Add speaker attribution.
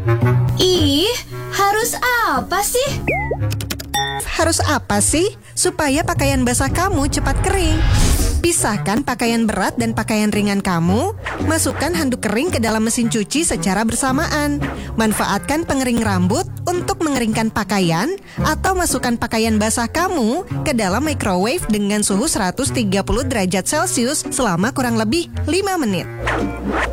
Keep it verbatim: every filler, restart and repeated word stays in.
Speaker 1: Ih, harus apa sih?
Speaker 2: Harus apa sih? Supaya pakaian basah kamu cepat kering. Pisahkan pakaian berat dan pakaian ringan kamu. Masukkan handuk kering ke dalam mesin cuci secara bersamaan. Manfaatkan pengering rambut untuk mengeringkan pakaian, atau masukkan pakaian basah kamu ke dalam microwave dengan suhu seratus tiga puluh derajat Celcius selama kurang lebih lima menit.